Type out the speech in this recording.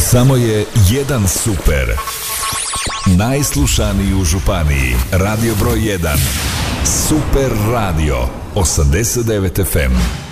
Samo je jedan super. Najslušaniji u županiji. Radio broj 1. Super radio 89 FM.